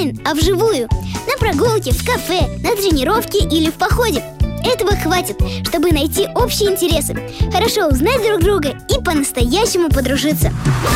онлайн, а вживую. На прогулке, в кафе, на тренировке или в походе. Этого хватит, чтобы найти общие интересы, хорошо узнать друг друга и по-настоящему подружиться.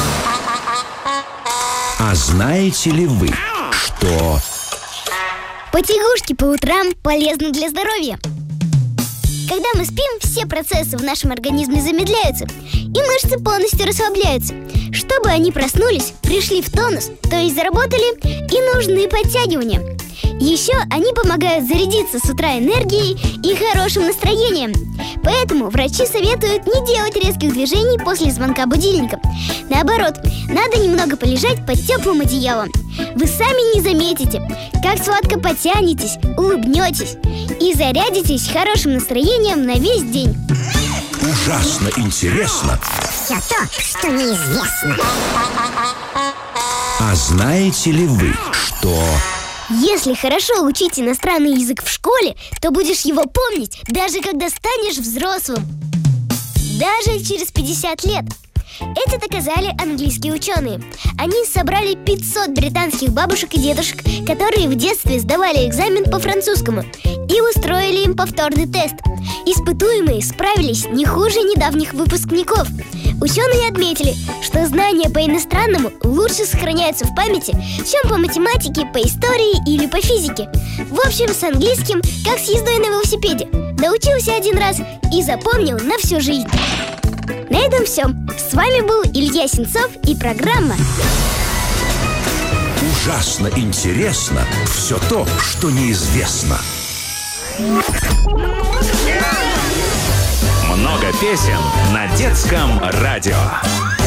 А знаете ли вы, что... Потягушки по утрам полезны для здоровья. Когда мы спим, все процессы в нашем организме замедляются, и мышцы полностью расслабляются. Чтобы они проснулись, пришли в тонус, то есть заработали, и нужны подтягивания. Еще они помогают зарядиться с утра энергией и хорошим настроением. Поэтому врачи советуют не делать резких движений после звонка будильника. Наоборот, надо немного полежать под теплым одеялом. Вы сами не заметите, как сладко потянетесь, улыбнетесь и зарядитесь хорошим настроением на весь день. Ужасно интересно. Все то, что неизвестно. А знаете ли вы, что... Если хорошо учить иностранный язык в школе, то будешь его помнить, даже когда станешь взрослым. Даже через 50 лет. Это доказали английские ученые. Они собрали 500 британских бабушек и дедушек, которые в детстве сдавали экзамен по французскому, и устроили им повторный тест. Испытуемые справились не хуже недавних выпускников. Ученые отметили, что знания по иностранному лучше сохраняются в памяти, чем по математике, по истории или по физике. В общем, с английским, как с ездой на велосипеде. Научился один раз и запомнил на всю жизнь. На этом все. С вами был Илья Сенцов и программа Ужасно интересно все то, что неизвестно. Много песен на детском радио.